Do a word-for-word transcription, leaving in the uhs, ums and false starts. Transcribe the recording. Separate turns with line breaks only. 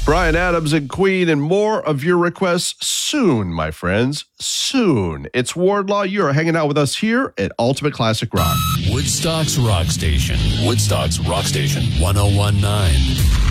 Bryan Adams and Queen, and more of your requests soon, my friends. Soon. It's Wardlaw. You're hanging out with us here at Ultimate Classic Rock.
Woodstock's Rock Station. Woodstock's Rock Station one oh one point nine.